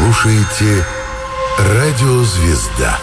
слушаете «Радио Звезда».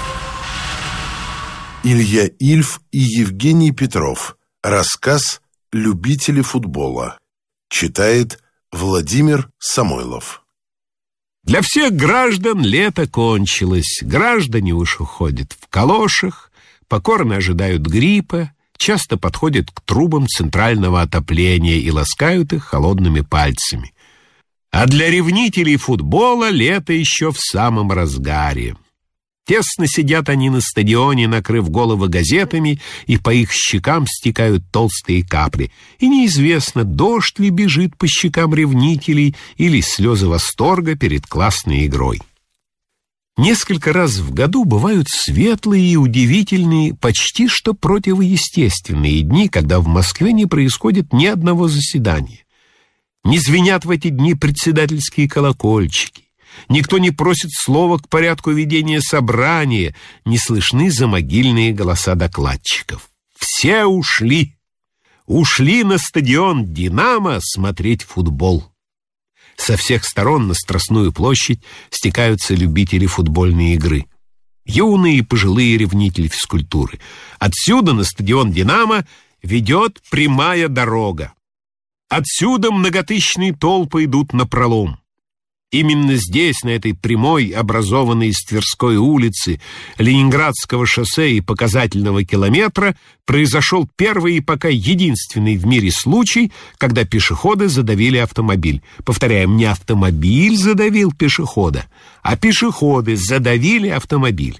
Илья Ильф и Евгений Петров. Рассказ «Любители футбола». Читает Владимир Самойлов. Для всех граждан лето кончилось. Граждане уж уходят в калошах, покорно ожидают гриппа, часто подходят к трубам центрального отопления и ласкают их холодными пальцами. А для ревнителей футбола лето еще в самом разгаре. Тесно сидят они на стадионе, накрыв головы газетами, и по их щекам стекают толстые капли. И неизвестно, дождь ли бежит по щекам ревнителей или слезы восторга перед классной игрой. Несколько раз в году бывают светлые и удивительные, почти что противоестественные дни, когда в Москве не происходит ни одного заседания. Не звенят в эти дни председательские колокольчики. Никто не просит слова к порядку ведения собрания, не слышны замогильные голоса докладчиков. Все ушли. Ушли на стадион «Динамо» смотреть футбол. Со всех сторон на Страстную площадь стекаются любители футбольной игры. Юные и пожилые ревнители физкультуры. Отсюда на стадион «Динамо» ведет прямая дорога. Отсюда многотысячные толпы идут напролом. Именно здесь, на этой прямой, образованной из Тверской улицы, Ленинградского шоссе и показательного километра, произошел первый и пока единственный в мире случай, когда пешеходы задавили автомобиль. Повторяем, не автомобиль задавил пешехода, а пешеходы задавили автомобиль.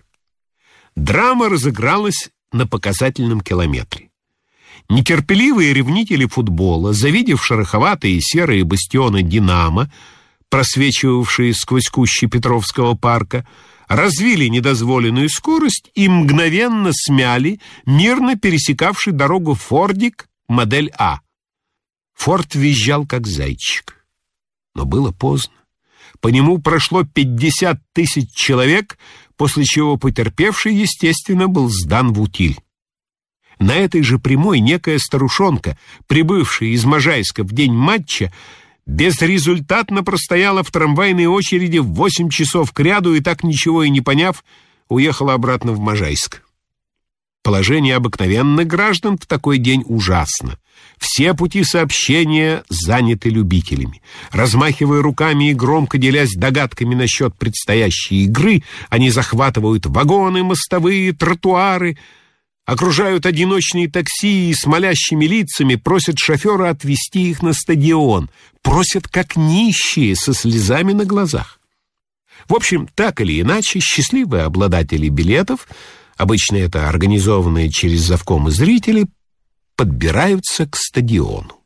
Драма разыгралась на показательном километре. Нетерпеливые ревнители футбола, завидев шероховатые серые бастионы «Динамо», просвечивавшие сквозь кущи Петровского парка, развили недозволенную скорость и мгновенно смяли мирно пересекавший дорогу фордик модель А. Форд визжал, как зайчик. Но было поздно. По нему прошло 50 тысяч человек, после чего потерпевший, естественно, был сдан в утиль. На этой же прямой некая старушонка, прибывшая из Можайска в день матча, безрезультатно простояла в трамвайной очереди в 8 часов кряду и, так ничего и не поняв, уехала обратно в Можайск. Положение обыкновенных граждан в такой день ужасно. Все пути сообщения заняты любителями. Размахивая руками и громко делясь догадками насчет предстоящей игры, они захватывают вагоны, мостовые, тротуары, окружают одиночные такси и с молящими лицами просят шофера отвезти их на стадион. Просят как нищие, со слезами на глазах. В общем, так или иначе, счастливые обладатели билетов, обычно это организованные через завкомы зрители, подбираются к стадиону.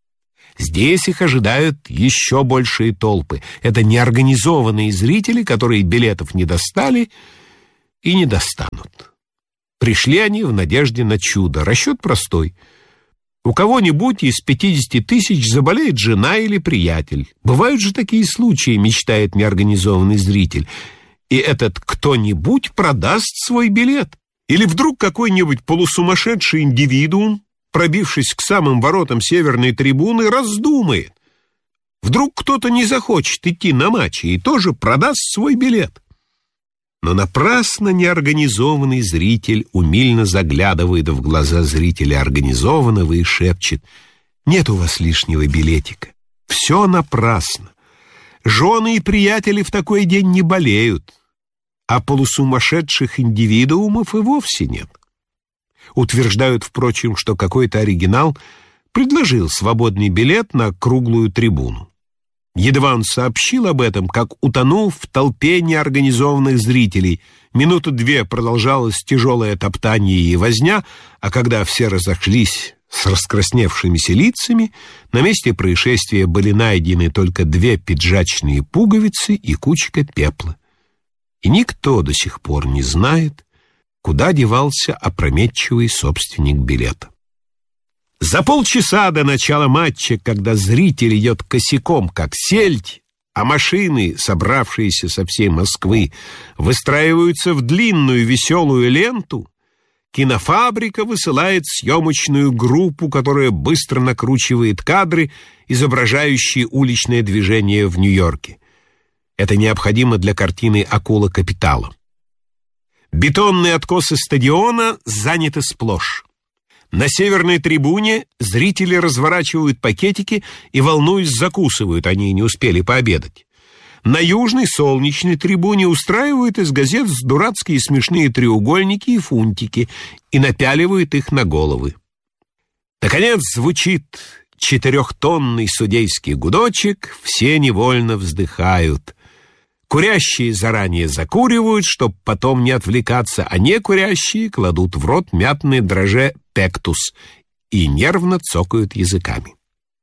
Здесь их ожидают еще большие толпы. Это неорганизованные зрители, которые билетов не достали и не достанут. Пришли они в надежде на чудо. Расчет простой. У кого-нибудь из 50 тысяч заболеет жена или приятель. Бывают же такие случаи, мечтает неорганизованный зритель. И этот кто-нибудь продаст свой билет. Или вдруг какой-нибудь полусумасшедший индивидуум, пробившись к самым воротам северной трибуны, раздумает. Вдруг кто-то не захочет идти на матч и тоже продаст свой билет. Но напрасно неорганизованный зритель умильно заглядывает в глаза зрителя организованного и шепчет: «Нет у вас лишнего билетика». Все напрасно. Жены и приятели в такой день не болеют, а полусумасшедших индивидуумов и вовсе нет. Утверждают, впрочем, что какой-то оригинал предложил свободный билет на круглую трибуну. Едва он сообщил об этом, как утонул в толпе неорганизованных зрителей. Минуту две продолжалось тяжелое топтание и возня, а когда все разошлись с раскрасневшимися лицами, на месте происшествия были найдены только 2 пиджачные пуговицы и кучка пепла. И никто до сих пор не знает, куда девался опрометчивый собственник билета. За полчаса до начала матча, когда зритель идет косяком, как сельдь, а машины, собравшиеся со всей Москвы, выстраиваются в длинную веселую ленту, кинофабрика высылает съемочную группу, которая быстро накручивает кадры, изображающие уличное движение в Нью-Йорке. Это необходимо для картины «Акула капитала». Бетонные откосы стадиона заняты сплошь. На северной трибуне зрители разворачивают пакетики и, волнуясь, закусывают, они не успели пообедать. На южной солнечной трибуне устраивают из газет дурацкие смешные треугольники и фунтики и напяливают их на головы. Наконец звучит 4-тонный судейский гудочек, все невольно вздыхают. Курящие заранее закуривают, чтоб потом не отвлекаться, а некурящие кладут в рот мятное дрожжи пектус и нервно цокают языками.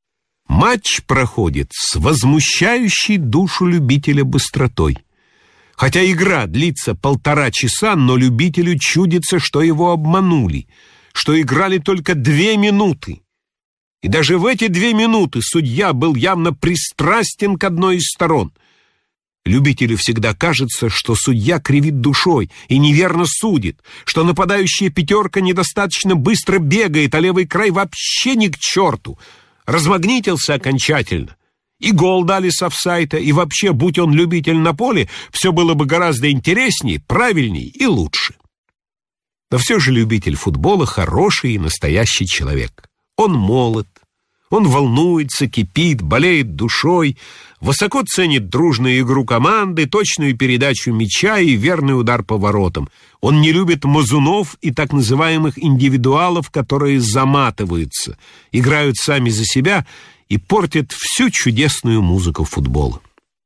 Матч проходит с возмущающей душу любителя быстротой. Хотя игра длится 1,5 часа, но любителю чудится, что его обманули, что играли только 2 минуты. И даже в эти 2 минуты судья был явно пристрастен к одной из сторон. Любителю всегда кажется, что судья кривит душой и неверно судит, что нападающая пятерка недостаточно быстро бегает, а левый край вообще ни к черту. Размагнитился окончательно. И гол дали с офсайда, и вообще, будь он любитель на поле, все было бы гораздо интереснее, правильнее и лучше. Но все же любитель футбола хороший и настоящий человек. Он молод, он волнуется, кипит, болеет душой, высоко ценит дружную игру команды, точную передачу мяча и верный удар по воротам. Он не любит мазунов и так называемых индивидуалов, которые заматываются, играют сами за себя и портят всю чудесную музыку футбола.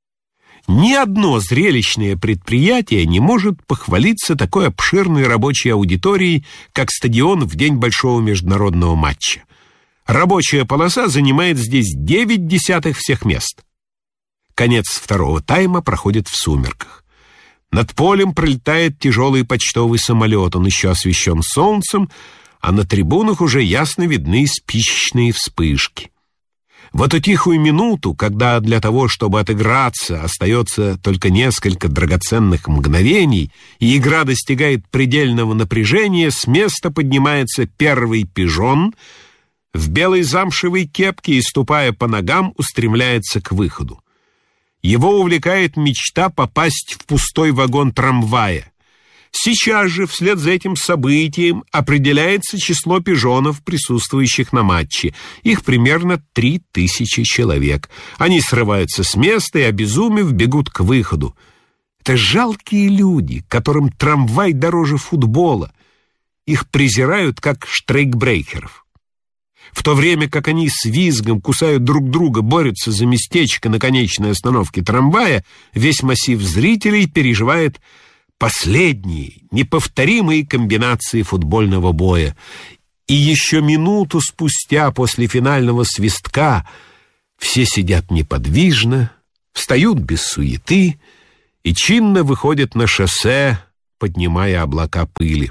Ни одно зрелищное предприятие не может похвалиться такой обширной рабочей аудиторией, как стадион в день большого международного матча. Рабочая полоса занимает здесь 9/10 всех мест. Конец второго тайма проходит в сумерках. Над полем пролетает тяжелый почтовый самолет, он еще освещен солнцем, а на трибунах уже ясно видны спичечные вспышки. В эту тихую минуту, когда для того, чтобы отыграться, остается только несколько драгоценных мгновений, и игра достигает предельного напряжения, с места поднимается первый пижон в белой замшевой кепке и, ступая по ногам, устремляется к выходу. Его увлекает мечта попасть в пустой вагон трамвая. Сейчас же, вслед за этим событием, определяется число пижонов, присутствующих на матче. Их примерно 3000 человек. Они срываются с места и, обезумев, бегут к выходу. Это жалкие люди, которым трамвай дороже футбола. Их презирают как штрейкбрейкеров. В то время как они с визгом кусают друг друга, борются за местечко на конечной остановке трамвая, весь массив зрителей переживает последние, неповторимые комбинации футбольного боя. И еще минуту спустя после финального свистка все сидят неподвижно, встают без суеты и чинно выходят на шоссе, поднимая облака пыли.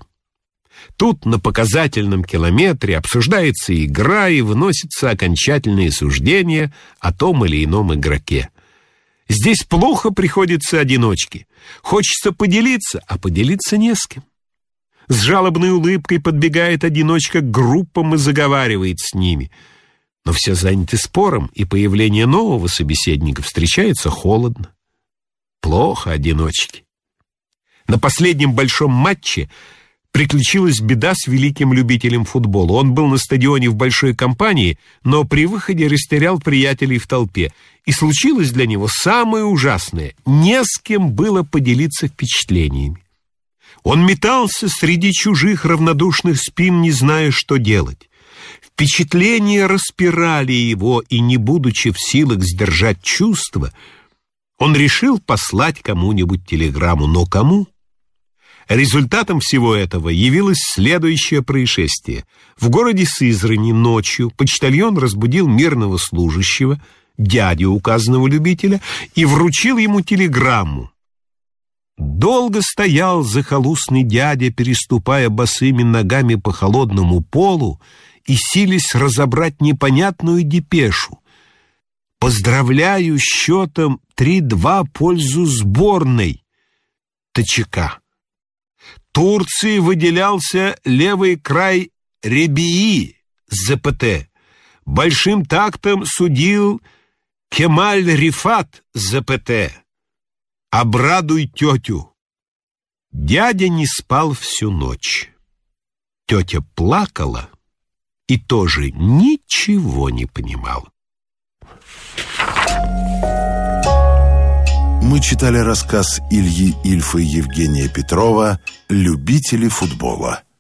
Тут на показательном километре обсуждается игра и выносятся окончательные суждения о том или ином игроке. Здесь плохо приходится одиночке. Хочется поделиться, а поделиться не с кем. С жалобной улыбкой подбегает одиночка к группам и заговаривает с ними. Но все заняты спором, и появление нового собеседника встречается холодно. Плохо одиночке. На последнем большом матче приключилась беда с великим любителем футбола. Он был на стадионе в большой компании, но при выходе растерял приятелей в толпе. И случилось для него самое ужасное. Не с кем было поделиться впечатлениями. Он метался среди чужих равнодушных спин, не зная, что делать. Впечатления распирали его, и, не будучи в силах сдержать чувства, он решил послать кому-нибудь телеграмму. Но кому? Результатом всего этого явилось следующее происшествие. В городе Сызрани ночью почтальон разбудил мирного служащего, дядю указанного любителя, и вручил ему телеграмму. Долго стоял захолустный дядя, переступая босыми ногами по холодному полу и силясь разобрать непонятную депешу. «Поздравляю счетом 3-2 в пользу сборной ТЧК. Турции выделялся левый край Ребии ЗПТ. Большим тактом судил Кемаль Рифат ЗПТ. обрадуй тетю». Дядя не спал всю ночь. Тетя плакала и тоже ничего не понимала. Мы читали рассказ Ильи Ильфа и Евгения Петрова «Любители футбола».